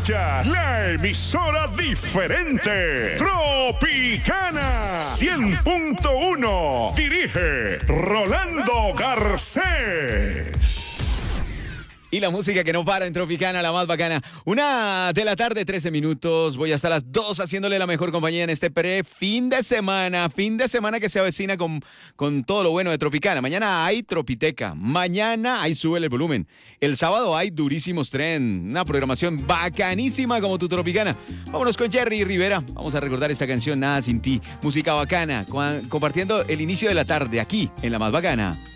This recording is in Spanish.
escuchas la emisora diferente, Tropicana 100.1. Dirige Rolando Garcés. Y la música que no para en Tropicana, la más bacana. 1:00 p.m, 13 minutos. Voy hasta las 2 haciéndole la mejor compañía en este fin de semana. Fin de semana que se avecina con todo lo bueno de Tropicana. Mañana hay Tropiteca. Mañana hay Súbele el Volumen. El sábado hay Durísimos Tren. Una programación bacanísima como tu Tropicana. Vámonos con Jerry Rivera. Vamos a recordar esta canción, Nada Sin Ti. Música bacana. Compartiendo el inicio de la tarde aquí en la más bacana.